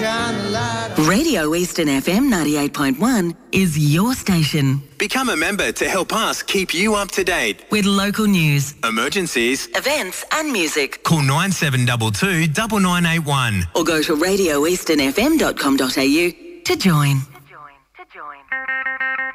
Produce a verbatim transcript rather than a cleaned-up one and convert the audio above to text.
shine the light. Radio Eastern F M ninety-eight point one is your station. Become a member to help us keep you up to date. With local news, emergencies, events and music. Call nine seven two two, nine nine eight one. Or go to radio eastern f m dot com dot a u to join.